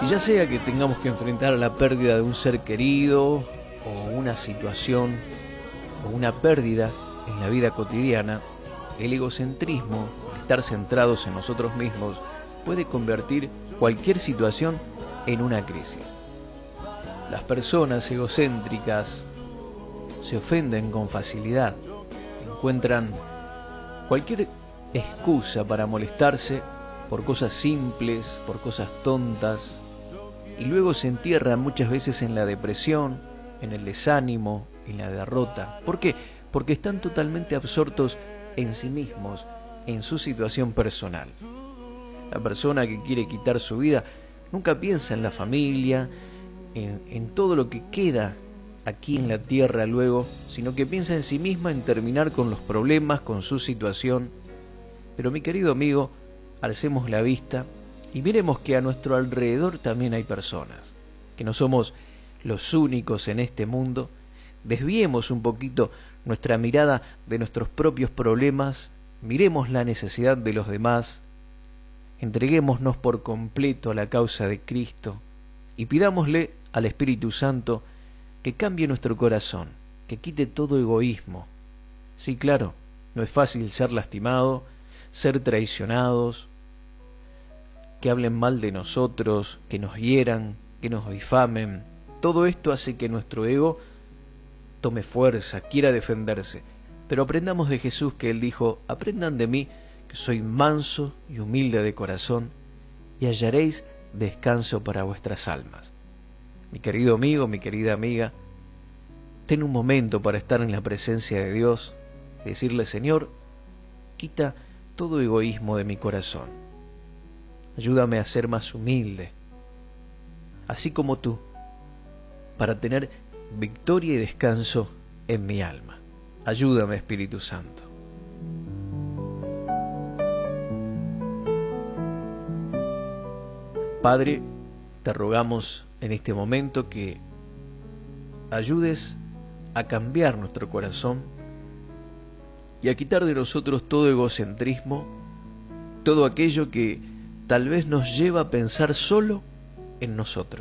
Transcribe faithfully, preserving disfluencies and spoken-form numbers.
Y ya sea que tengamos que enfrentar la pérdida de un ser querido, o una situación, o una pérdida en la vida cotidiana, el egocentrismo, estar centrados en nosotros mismos, puede convertir cualquier situación en una crisis. Las personas egocéntricas se ofenden con facilidad, encuentran cualquier excusa para molestarse por cosas simples, por cosas tontas, y luego se entierran muchas veces en la depresión, en el desánimo, en la derrota. ¿Por qué? Porque están totalmente absortos en sí mismos, en su situación personal. La persona que quiere quitar su vida nunca piensa en la familia, en, en todo lo que queda aquí en la tierra luego, sino que piensa en sí misma, en terminar con los problemas, con su situación. Pero mi querido amigo, alcemos la vista y miremos que a nuestro alrededor también hay personas, que no somos los únicos en este mundo. Desviemos un poquito nuestra mirada de nuestros propios problemas, miremos la necesidad de los demás, entreguémonos por completo a la causa de Cristo y pidámosle al Espíritu Santo que cambie nuestro corazón, que quite todo egoísmo. Sí, claro, no es fácil ser lastimado, ser traicionados, que hablen mal de nosotros, que nos hieran, que nos difamen. Todo esto hace que nuestro ego tome fuerza, quiera defenderse. Pero aprendamos de Jesús, que Él dijo: aprendan de mí, que soy manso y humilde de corazón, y hallaréis descanso para vuestras almas. Mi querido amigo, mi querida amiga, ten un momento para estar en la presencia de Dios, y decirle: Señor, quita todo egoísmo de mi corazón. Ayúdame a ser más humilde, así como tú, para tener victoria y descanso en mi alma. Ayúdame, Espíritu Santo. Padre, te rogamos en este momento que ayudes a cambiar nuestro corazón y a quitar de nosotros todo egocentrismo, todo aquello que tal vez nos lleva a pensar solo en nosotros.